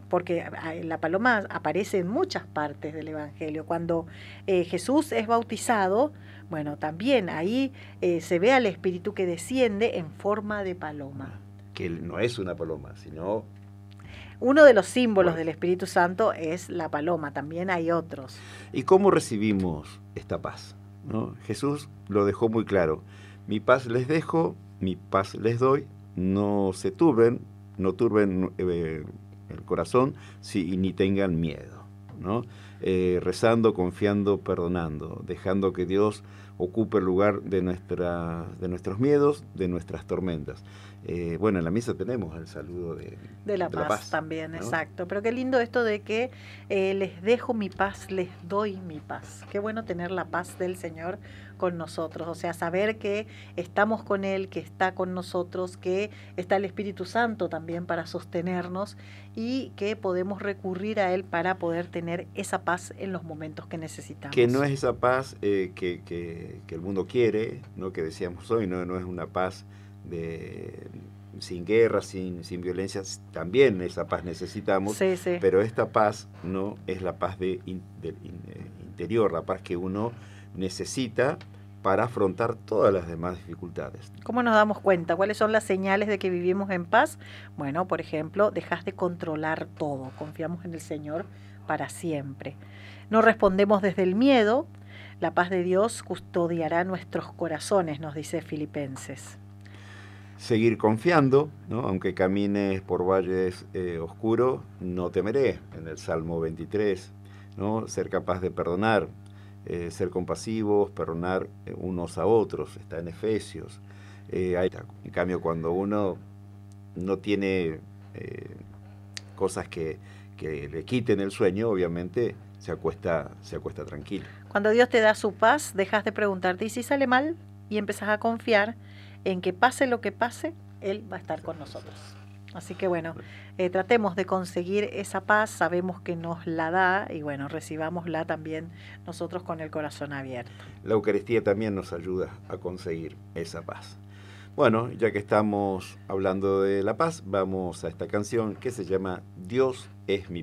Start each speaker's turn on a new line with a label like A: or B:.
A: porque la paloma aparece en muchas partes del Evangelio. Cuando Jesús es bautizado, bueno, también ahí se ve al Espíritu que desciende en forma de paloma.
B: Que no es una paloma, sino...
A: Uno de los símbolos del Espíritu Santo es la paloma, también hay otros.
B: ¿Y cómo recibimos esta paz? ¿No? Jesús lo dejó muy claro. Mi paz les dejo, mi paz les doy, no se turben, no turben el corazón, y ni tengan miedo, ¿no? Rezando, confiando, perdonando, dejando que Dios ocupe el lugar de nuestros miedos, de nuestras tormentas. Bueno, en la misa tenemos el saludo
A: de la paz también, ¿no? Exacto. Pero qué lindo esto de que les dejo mi paz, les doy mi paz. Qué bueno tener la paz del Señor con nosotros, o sea, saber que estamos con Él, que está con nosotros, que está el Espíritu Santo también para sostenernos y que podemos recurrir a Él para poder tener esa paz en los momentos que necesitamos.
B: Que no es esa paz que el mundo quiere, ¿no? Que decíamos hoy, no es una paz sin guerra, sin violencia. También esa paz necesitamos,
A: sí, sí.
B: Pero esta paz no es la paz del interior, la paz que uno necesita para afrontar todas las demás dificultades.
A: ¿Cómo nos damos cuenta? ¿Cuáles son las señales de que vivimos en paz? Bueno, por ejemplo, dejas de controlar todo, confiamos en el Señor para siempre. No respondemos desde el miedo, la paz de Dios custodiará nuestros corazones, nos dice Filipenses.
B: Seguir confiando, ¿no? Aunque camines por valles oscuros, no temeré, en el Salmo 23, ¿no? Ser capaz de perdonar, ser compasivos, perdonar unos a otros, está en Efesios. En cambio, cuando uno no tiene cosas que le quiten el sueño, obviamente se acuesta tranquilo.
A: Cuando Dios te da su paz, dejas de preguntarte, ¿y si sale mal? Y empezás a confiar en que pase lo que pase, Él va a estar con nosotros. Así que bueno, tratemos de conseguir esa paz, sabemos que nos la da y bueno, recibámosla también nosotros con el corazón abierto.
B: La Eucaristía también nos ayuda a conseguir esa paz. Bueno, ya que estamos hablando de la paz, vamos a esta canción que se llama Dios es mi